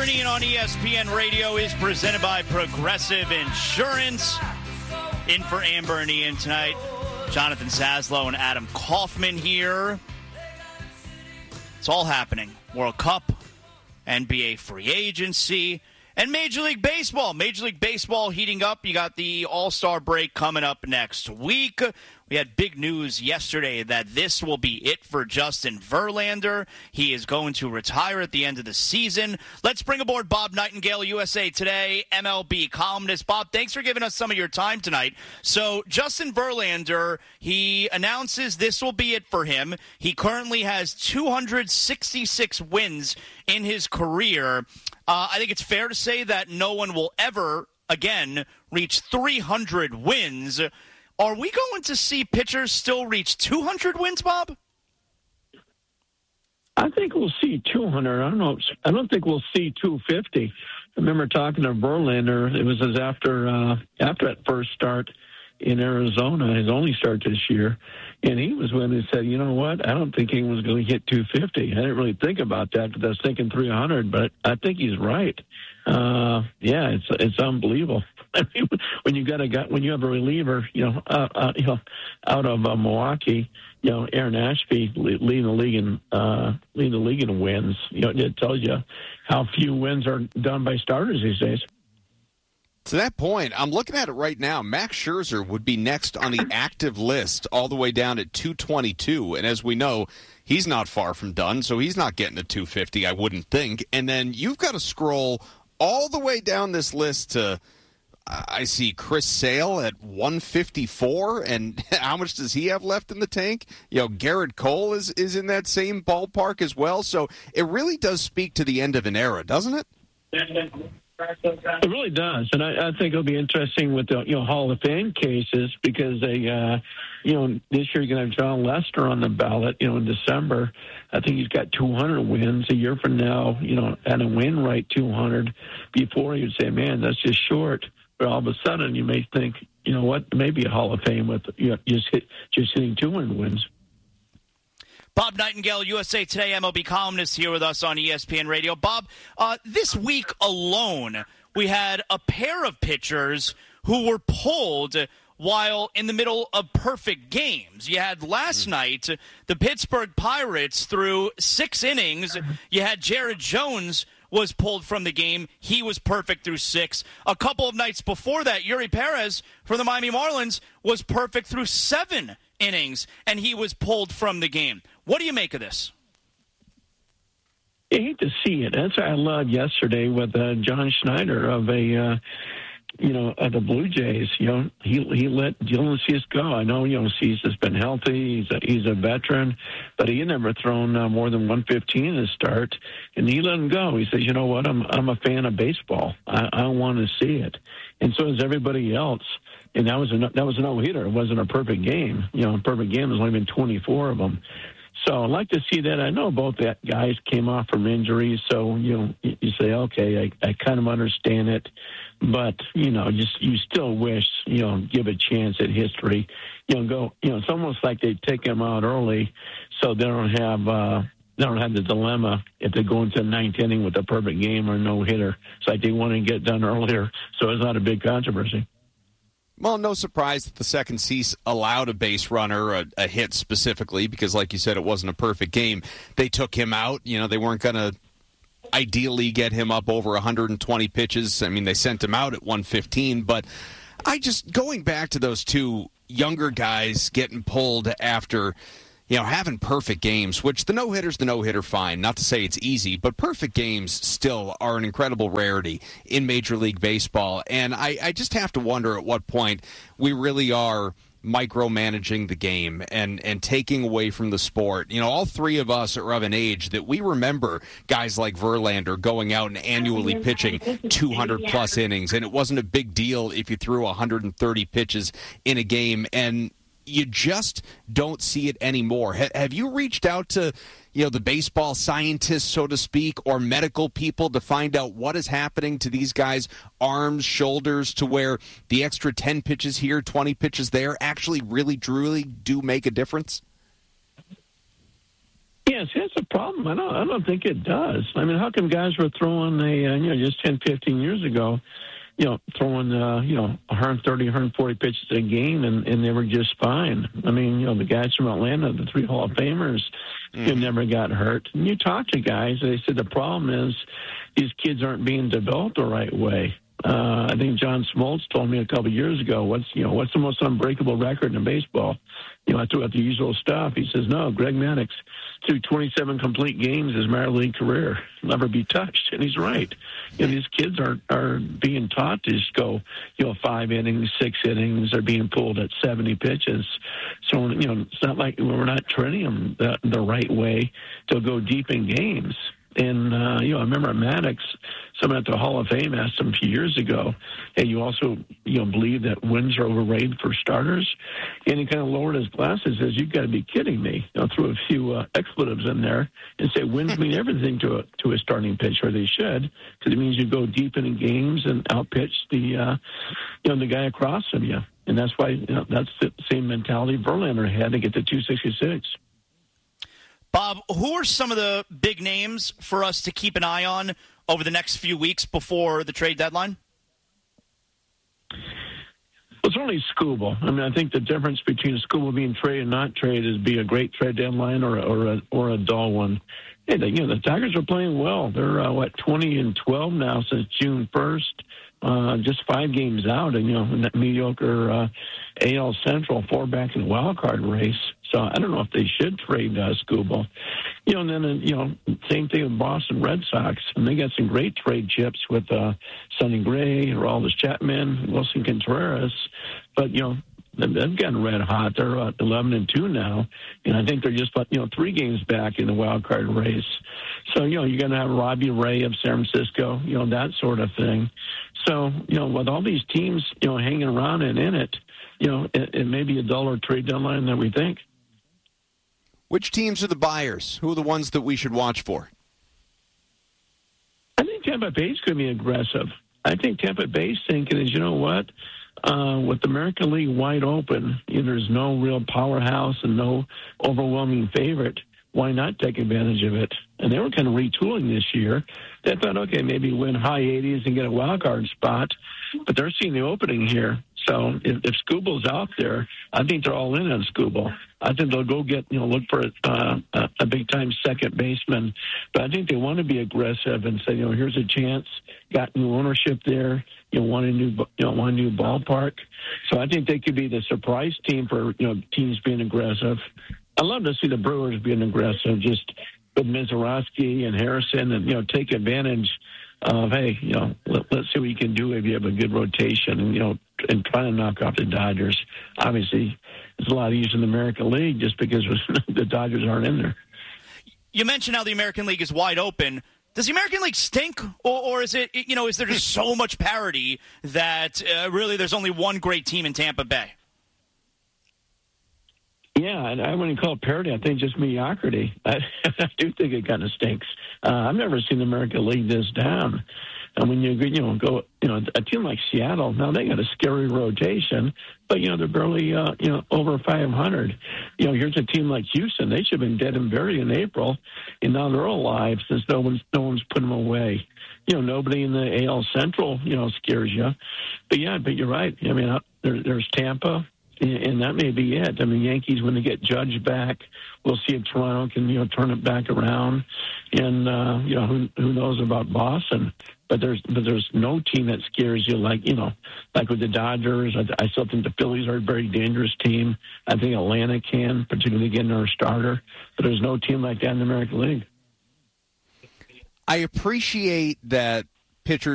Bernie and on ESPN Radio is presented by Progressive Insurance. In for Amber and Ian tonight, Jonathan Zaslow and Adam Kaufman here. It's all happening. World Cup, NBA free agency, and Major League Baseball. Major League Baseball heating up. You got the All-Star break coming up next week. We had big news yesterday that this will be it for Justin Verlander. He is going to retire at the end of the season. Let's bring aboard Bob Nightingale, USA Today, MLB columnist. Bob, thanks for giving us some of your time tonight. So Justin Verlander, he announces this will be it for him. He currently has 266 wins in his career. I think it's fair to say that no one will ever, again, reach 300 wins. Are we going to see pitchers still reach 200 wins, Bob? I think we'll see 200. I don't know. I don't think we'll see 250. I remember talking to Verlander. It was after that first start in Arizona, his only start this year, and he was when he said, "You know what? I don't think anyone's going to hit 250." I didn't really think about that because I was thinking 300, but I think he's right. Yeah, it's unbelievable. I mean, when you have a reliever, out of Milwaukee, Aaron Ashby leading the league in wins. It tells you how few wins are done by starters these days. To that point, I'm looking at it right now. Max Scherzer would be next on the active list all the way down at 222. And as we know, he's not far from done, so he's not getting to 250, I wouldn't think. And then you've got to scroll all the way down this list to, I see Chris Sale at 154. And how much does he have left in the tank? Garrett Cole is in that same ballpark as well. So it really does speak to the end of an era, doesn't it? It really does, and I think it'll be interesting with the Hall of Fame cases because they, this year you're going to have John Lester on the ballot. In December, I think he's got 200 wins. A year from now, at a win rate 200. Before you'd say, man, that's just short. But all of a sudden, you may think, maybe a Hall of Fame with just hitting 200 wins. Bob Nightingale, USA Today MLB columnist, here with us on ESPN Radio. Bob, this week alone, we had a pair of pitchers who were pulled while in the middle of perfect games. You had last night the Pittsburgh Pirates through 6 innings. You had Jared Jones was pulled from the game. He was perfect through 6. A couple of nights before that, Yuri Perez from the Miami Marlins was perfect through 7 innings, and he was pulled from the game. What do you make of this? I hate to see it. That's what I loved yesterday with John Schneider of of the Blue Jays. He let Dylan Cease go. I know Cease has been healthy. He's a veteran, but he had never thrown more than 115 to start, and he let him go. He says, "You know what? I'm a fan of baseball. I want to see it," and so is everybody else. And that was a no-hitter. It wasn't a perfect game. A perfect game, there's only been 24 of them. So I'd like to see that. I know both that guys came off from injuries, so you say, okay, I kind of understand it, but you still wish give a chance at history. It's almost like they take them out early, so they don't have the dilemma if they go into the 9th inning with a perfect game or no hitter. It's like they want to get done earlier, so it's not a big controversy. Well, no surprise that the second Cease allowed a base runner, a hit specifically, because like you said, it wasn't a perfect game. They took him out. They weren't going to ideally get him up over 120 pitches. I mean, they sent him out at 115. But going back to those two younger guys getting pulled after having perfect games, which the no-hitter's the no-hitter, fine. Not to say it's easy, but perfect games still are an incredible rarity in Major League Baseball. And I just have to wonder at what point we really are micromanaging the game and taking away from the sport. All three of us are of an age that we remember guys like Verlander going out and annually pitching 200-plus innings, and it wasn't a big deal if you threw 130 pitches in a game, and you just don't see it anymore. Have you reached out to, the baseball scientists, so to speak, or medical people to find out what is happening to these guys' arms, shoulders, to where the extra 10 pitches here, 20 pitches there actually really, truly do make a difference? Yes, that's a problem. I don't think it does. I mean, how come guys were throwing just 10, 15 years ago, throwing 130, 140 pitches a game, and they were just fine. I mean, the guys from Atlanta, the 3 Hall of Famers, never got hurt. And you talk to guys, they said the problem is these kids aren't being developed the right way. I think John Smoltz told me a couple of years ago, what's the most unbreakable record in baseball? I threw out the usual stuff. He says, no, Greg Maddux threw 27 complete games his minor league career, never be touched. And he's right. These kids are being taught to just go, 5 innings, 6 innings. They're being pulled at 70 pitches. So, it's not like we're not training them the right way to go deep in games. And, I remember Maddux, someone at the Hall of Fame asked him a few years ago, hey, you also, believe that wins are overrated for starters? And he kind of lowered his glasses and says, you've got to be kidding me. Threw a few expletives in there and say wins mean everything to a starting pitcher. They should, because it means you go deep into games and outpitch the guy across from you. And that's why, that's the same mentality Verlander had to get to 266. Bob, who are some of the big names for us to keep an eye on over the next few weeks before the trade deadline? Well, it's only Skubal. I mean, I think the difference between Skubal being traded and not traded is be a great trade deadline or a dull one. Hey, the Tigers are playing well. They're 20-12 now since June 1st. Just 5 games out, and in that mediocre AL Central 4-back in the wild card race. So I don't know if they should trade Skubal. And then same thing with Boston Red Sox, and they got some great trade chips with Sonny Gray, Aroldis Chapman, Wilson Contreras, but they've gotten red hot. They're 11-2 now, and I think they're just 3 games back in the wild card race. So you're going to have Robbie Ray of San Francisco, that sort of thing. So with all these teams hanging around and in it, it may be a duller trade deadline than we think. Which teams are the buyers? Who are the ones that we should watch for? I think Tampa Bay's going to be aggressive. I think Tampa Bay's thinking is, with the American League wide open, there's no real powerhouse and no overwhelming favorite. Why not take advantage of it? And they were kind of retooling this year. They thought, okay, maybe win high 80s and get a wild card spot, but they're seeing the opening here. So if Skubal's out there, I think they're all in on Skubal. I think they'll go get, look for a big-time second baseman. But I think they want to be aggressive and say, here's a chance. Got new ownership there. Want a new ballpark. So I think they could be the surprise team for, teams being aggressive. I love to see the Brewers being aggressive, just with Mizorowski and Harrison, and take advantage of, hey, let's see what you can do if you have a good rotation, and try to knock off the Dodgers. Obviously, it's a lot easier in the American League just because the Dodgers aren't in there. You mentioned how the American League is wide open. Does the American League stink, or is it, is there just so much parity that really there's only one great team in Tampa Bay? Yeah, and I wouldn't call it parity. I think just mediocrity. I do think it kind of stinks. I've never seen the American League this down. And when you go, a team like Seattle, now they got a scary rotation, but they're barely over 500. Here's a team like Houston. They should have been dead and buried in April, and now they're alive since no one's put them away. Nobody in the AL Central scares you. But you're right. I mean, there's Tampa. And that may be it. I mean, Yankees, when they get Judge back, we'll see if Toronto can, turn it back around. And, who knows about Boston? But there's no team that scares you like with the Dodgers. I still think the Phillies are a very dangerous team. I think Atlanta can, particularly getting their starter. But there's no team like that in the American League. I appreciate that pitchers